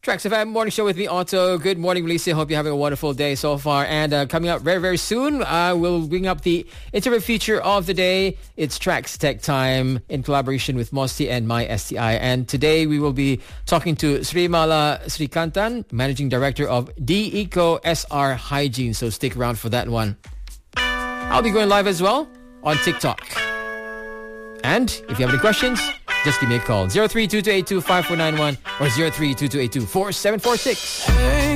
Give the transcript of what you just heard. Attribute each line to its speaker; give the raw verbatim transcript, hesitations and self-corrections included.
Speaker 1: Tracks F M Morning Show with me, Otto. Good morning, Alicia. Hope you're having a wonderful day so far. And uh, coming up very, very soon, uh, we'll bring up the interview feature of the day. It's Tracks Tech Time in collaboration with Mosti and MySTI. And today we will be talking to Srimala Srikantan, Managing Director of D-Eco S R Hygiene. So stick around for that one. I'll be going live as well on TikTok. And if you have any questions, just give me a call. zero three two two eight two five four nine one or zero three two two eight two four seven four six. Hey.